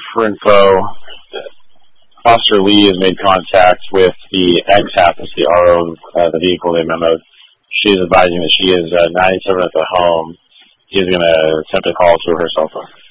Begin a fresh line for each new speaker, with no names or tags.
for info, Officer Lee has made contact with the ex-HAP, the RO of the vehicle they memoed. She is advising that she is 97 at the home. She is going to attempt to call to her cell phone.